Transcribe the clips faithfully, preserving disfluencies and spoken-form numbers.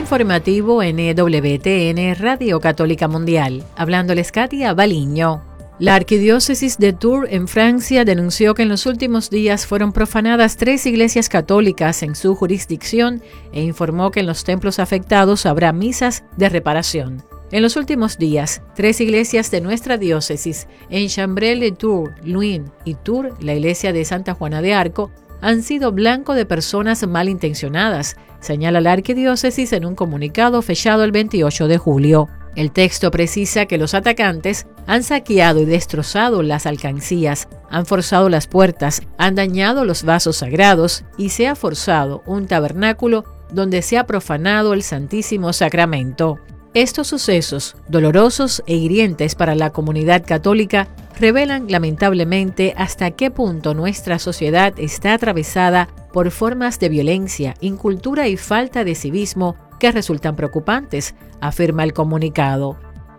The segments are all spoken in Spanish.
informativo N W T N Radio Católica Mundial. Hablándoles Katia Baliño. La Arquidiócesis de Tours en Francia denunció que en los últimos días fueron profanadas tres iglesias católicas en su jurisdicción e informó que en los templos afectados habrá misas de reparación. En los últimos días, tres iglesias de nuestra diócesis, en Chambrel-les-Tours, Luynes y Tours, la iglesia de Santa Juana de Arco, han sido blanco de personas malintencionadas, señala la Arquidiócesis en un comunicado fechado el veintiocho de julio. El texto precisa que los atacantes han saqueado y destrozado las alcancías, han forzado las puertas, han dañado los vasos sagrados y se ha forzado un tabernáculo donde se ha profanado el Santísimo Sacramento. Estos sucesos, dolorosos e hirientes para la comunidad católica, revelan lamentablemente hasta qué punto nuestra sociedad está atravesada por formas de violencia, incultura y falta de civismo que resultan preocupantes, afirma el comunicado.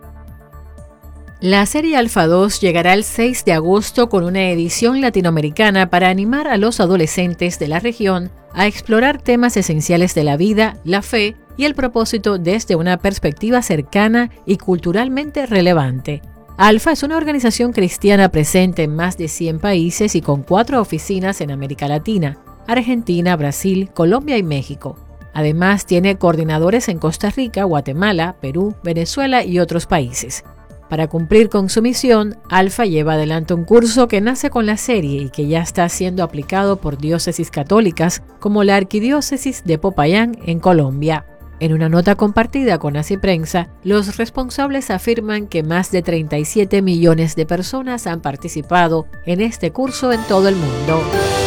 La serie Alfa dos llegará el seis de agosto con una edición latinoamericana para animar a los adolescentes de la región a explorar temas esenciales de la vida, la fe y el propósito desde una perspectiva cercana y culturalmente relevante. Alfa es una organización cristiana presente en más de cien países y con cuatro oficinas en América Latina, Argentina, Brasil, Colombia y México. Además, tiene coordinadores en Costa Rica, Guatemala, Perú, Venezuela y otros países. Para cumplir con su misión, Alfa lleva adelante un curso que nace con la serie y que ya está siendo aplicado por diócesis católicas como la Arquidiócesis de Popayán en Colombia. En una nota compartida con Así Prensa, los responsables afirman que más de treinta y siete millones de personas han participado en este curso en todo el mundo.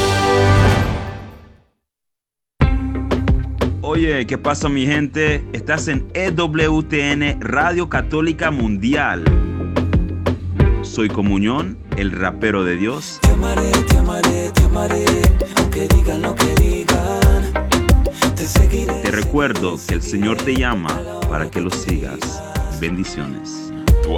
Oye, ¿qué pasa, mi gente? Estás en E W T N Radio Católica Mundial. Soy Comunión, el rapero de Dios. Te amaré, te amaré, te amaré, aunque digan lo que digan. Te seguiré. Te recuerdo que el Señor te llama para que lo sigas. Bendiciones.